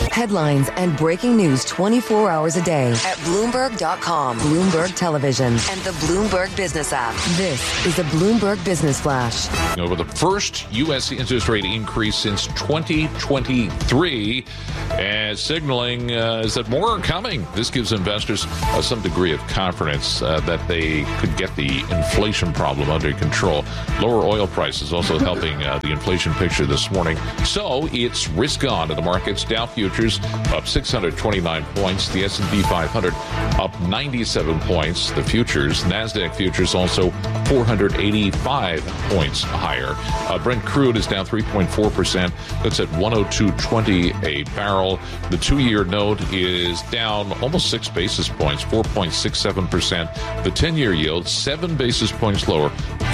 Headlines and breaking news 24 hours a day at Bloomberg.com, Bloomberg Television, and the Bloomberg Business app. This is the Bloomberg Business Flash. Over the first U.S. interest rate increase since 2023, as signaling is that more are coming. This gives investors some degree of confidence that they could get the inflation problem under control. Lower oil prices also helping the inflation picture this morning. So it's risk on in the markets. Dow futures up 629 points. The S&P 500 up 97 points. The futures, NASDAQ futures also 485 points higher. Brent crude is down 3.4%. That's at 102.20 a barrel. The 2-year note is down almost 6 basis points, 4.67%. The 10-year yield, 7 basis points lower,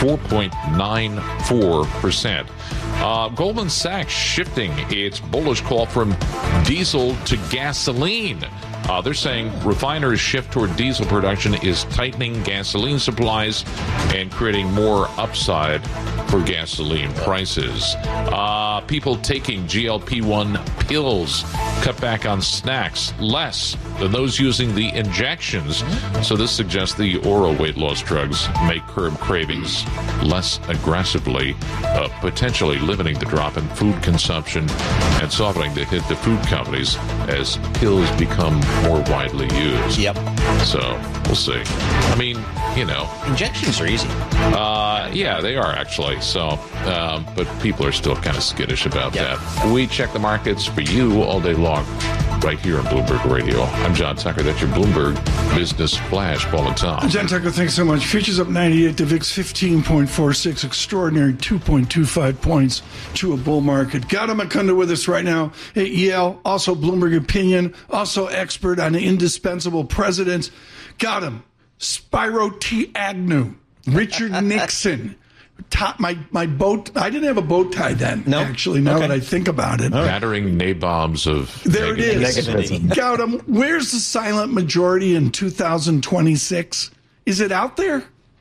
4.94%. Goldman Sachs shifting its bullish call from diesel to gasoline. They're saying refiners' shift toward diesel production is tightening gasoline supplies and creating more upside for gasoline prices. People taking GLP-1 pills cut back on snacks less than those using the injections. So this suggests the oral weight loss drugs may curb cravings less aggressively, potentially limiting the drop in food consumption and softening the hit to food companies as pills become more widely used. Yep. So we'll see. I mean, injections are easy. Yeah, they are actually. So, but people are still kind of skittish about that. We check the markets for you all day long, right here on Bloomberg Radio. I'm John Tucker. That's your Bloomberg Business Flash. Paul and Tom. John Tucker, thanks so much. Futures up 98. The VIX 15.46. Extraordinary 2.25 points to a bull market. Gautam Mukunda with us right now at Yale. Also Bloomberg Opinion. Also expert on the indispensable presidents. Gautam, Spyro T. Agnew, Richard Nixon. My boat. I didn't have a bow tie then. No, actually, now that I think about it, battering nabobs of there it is. Gautam, where's the silent majority in 2026? Is it out there?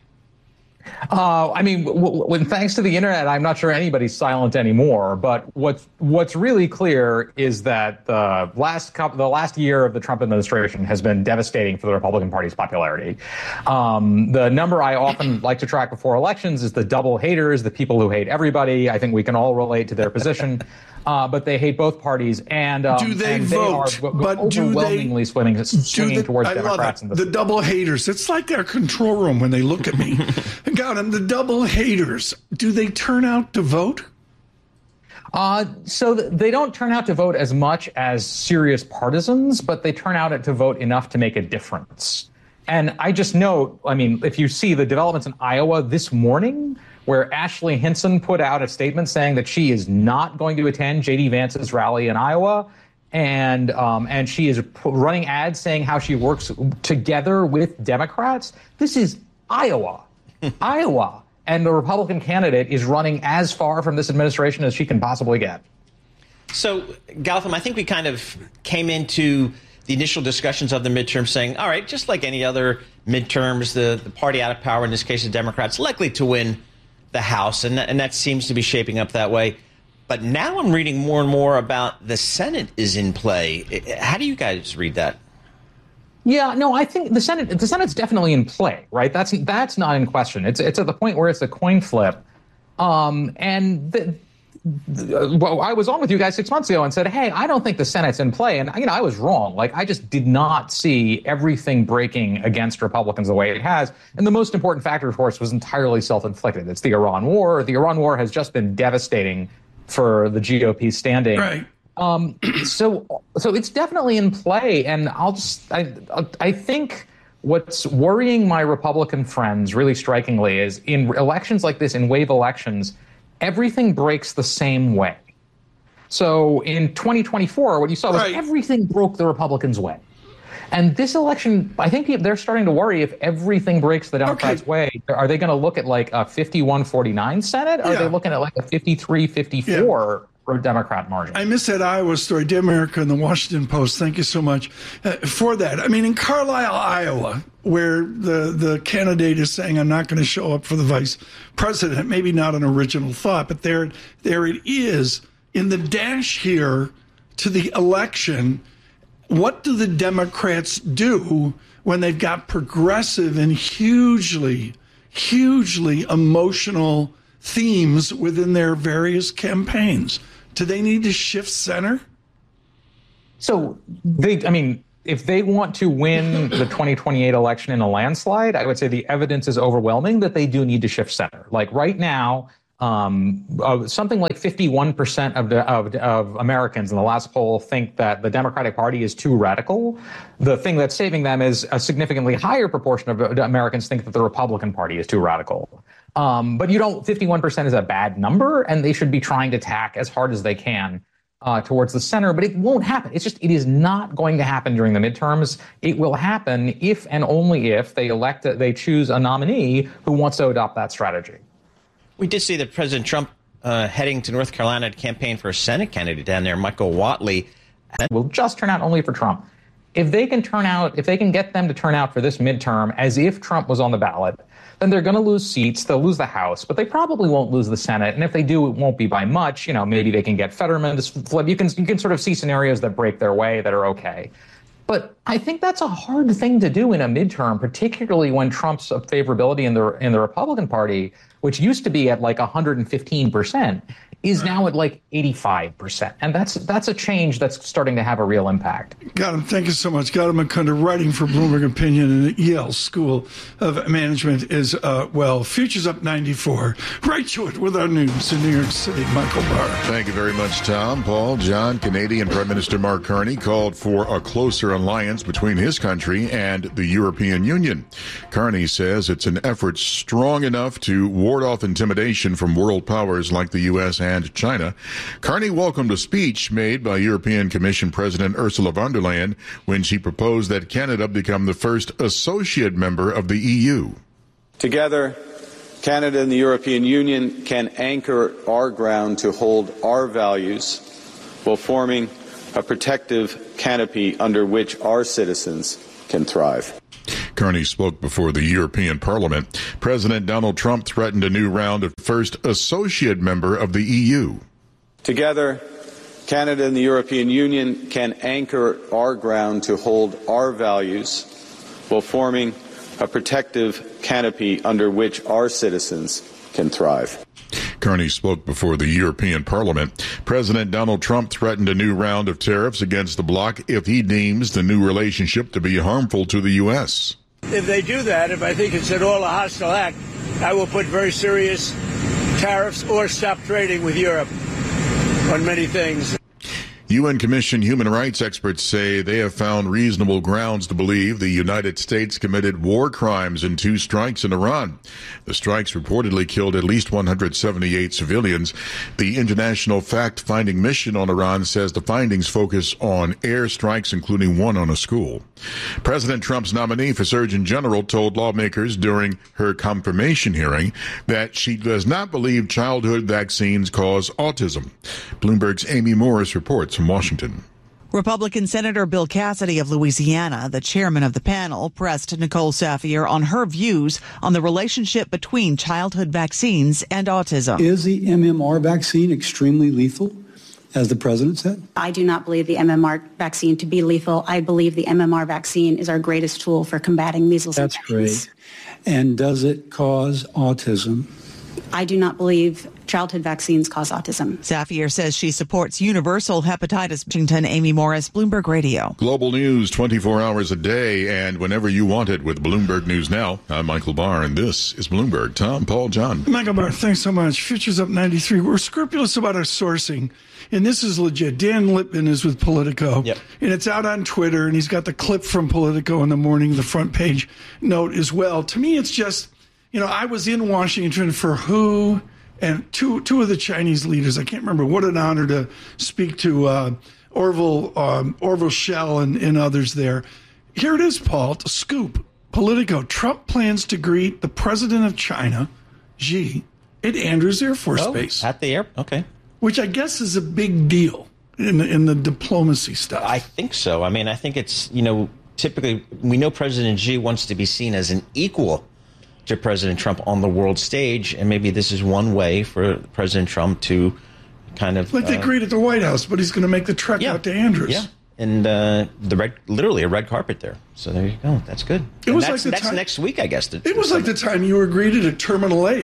I mean, when thanks to the internet, I'm not sure anybody's silent anymore. But what's really clear is that the last year of the Trump administration has been devastating for the Republican Party's popularity. The number I often like to track before elections is the double haters, the people who hate everybody. I think we can all relate to their position. But they hate both parties, and do they vote? But overwhelmingly swinging towards Democrats. The double haters. It's like their control room when they look at me. Gautam, the double haters. Do they turn out to vote? So they don't turn out to vote as much as serious partisans, but they turn out to vote enough to make a difference. And I just note, I mean, if you see the developments in Iowa this morning, where Ashley Hinson put out a statement saying that she is not going to attend J.D. Vance's rally in Iowa, and she is running ads saying how she works together with Democrats. This is Iowa. Iowa. And the Republican candidate is running as far from this administration as she can possibly get. So, Gautam, I think we kind of came into the initial discussions of the midterms saying, all right, just like any other midterms, the party out of power, in this case the Democrats, likely to win the House, and that seems to be shaping up that way. But now I'm reading more and more about the Senate is in play. How do you guys read that? Yeah, no, I think the Senate's definitely in play, right? That's not in question. It's at the point where it's a coin flip. Well, I was on with you guys 6 months ago and said, hey, I don't think the Senate's in play. And, I was wrong. Like, I just did not see everything breaking against Republicans the way it has. And the most important factor, of course, was entirely self-inflicted. It's the Iran war. The Iran war has just been devastating for the GOP standing. Right. So it's definitely in play. And I think what's worrying my Republican friends really strikingly is in elections like this, in wave elections, everything breaks the same way. So in 2024, what you saw was everything broke the Republicans' way. And this election, I think they're starting to worry if everything breaks the Democrats' way. Are they going to look at like a 51-49 Senate? Or are they looking at like a 53-54 Democrat margin? I missed that Iowa story. Dear America and the Washington Post, thank you so much for that. I mean, in Carlisle, Iowa, where the candidate is saying, I'm not going to show up for the vice president, maybe not an original thought, but there it is. In the dash here to the election, what do the Democrats do when they've got progressive and hugely emotional themes within their various campaigns? Do they need to shift center? So if they want to win the 2028 election in a landslide, I would say the evidence is overwhelming that they do need to shift center. Like right now, something like 51% of Americans in the last poll think that the Democratic Party is too radical. The thing that's saving them is a significantly higher proportion of Americans think that the Republican Party is too radical. But 51% is a bad number, and they should be trying to tack as hard as they can towards the center, but it won't happen. It is not going to happen during the midterms. It will happen if and only if they choose a nominee who wants to adopt that strategy. We did see that President Trump heading to North Carolina to campaign for a Senate candidate down there, Michael Whatley. Will just turn out only for Trump. If they can get them to turn out for this midterm as if Trump was on the ballot, then they're going to lose seats. They'll lose the House, but they probably won't lose the Senate. And if they do, it won't be by much. Maybe they can get Fetterman to flip. You can sort of see scenarios that break their way that are okay. But I think that's a hard thing to do in a midterm, particularly when Trump's favorability in the Republican Party, which used to be at like 115%, is now at like 85%. And that's a change that's starting to have a real impact. Gautam, thank you so much. Gautam Mukunda, writing for Bloomberg Opinion and the Yale School of Management is, Futures Up 94. Right to it with our news in New York City. Michael Barr. Thank you very much, Tom. Paul, John, Canadian Prime Minister Mark Carney called for a closer alliance between his country and the European Union. Carney says it's an effort strong enough to ward off intimidation from world powers like the U.S. and China. Carney welcomed a speech made by European Commission President Ursula von der Leyen when she proposed that Canada become the first associate member of the EU. Together, Canada and the European Union can anchor our ground to hold our values while forming a protective canopy under which our citizens can thrive. Carney spoke before the European Parliament. President Donald Trump threatened a new round of first associate member of the EU. Together, Canada and the European Union can anchor our ground to hold our values while forming a protective canopy under which our citizens can thrive. Carney spoke before the European Parliament. President Donald Trump threatened a new round of tariffs against the bloc if he deems the new relationship to be harmful to the U.S. If they do that, if I think it's at all a hostile act, I will put very serious tariffs or stop trading with Europe on many things. UN Commission human rights experts say they have found reasonable grounds to believe the United States committed war crimes in 2 strikes in Iran. The strikes reportedly killed at least 178 civilians. The International Fact-Finding Mission on Iran says the findings focus on air strikes, including one on a school. President Trump's nominee for Surgeon General told lawmakers during her confirmation hearing that she does not believe childhood vaccines cause autism. Bloomberg's Amy Morris reports from Washington. Republican Senator Bill Cassidy of Louisiana, the chairman of the panel, pressed Nicole Safier on her views on the relationship between childhood vaccines and autism. Is the MMR vaccine extremely lethal, as the president said? I do not believe the MMR vaccine to be lethal. I believe the MMR vaccine is our greatest tool for combating measles That's infections. Great. And does it cause autism? I do not believe childhood vaccines cause autism. Safier says she supports universal hepatitis. Washington, Amy Morris, Bloomberg Radio. Global news 24 hours a day and whenever you want it with Bloomberg News Now. I'm Michael Barr, and this is Bloomberg. Tom, Paul, John. Michael Barr, thanks so much. Futures Up 93. We're scrupulous about our sourcing, and this is legit. Dan Lippman is with Politico, Yep. And it's out on Twitter, and he's got the clip from Politico in the morning, the front page note as well. To me, it's just, I was in Washington for WHO and two of the Chinese leaders. I can't remember. What an honor to speak to Orville Schell and others there. Here it is, Paul. The scoop. Politico. Trump plans to greet the president of China, Xi, at Andrews Air Force Base. At the air? Okay. Which I guess is a big deal in the diplomacy stuff. I think so. I mean, I think it's, typically we know President Xi wants to be seen as an equal to President Trump on the world stage, and maybe this is one way for President Trump to kind of like they agreed at the White House, but he's going to make the trek out to Andrews. Yeah, and literally a red carpet there. So there you go. That's good. It was that's next week, I guess. It was like the time you agreed at Terminal A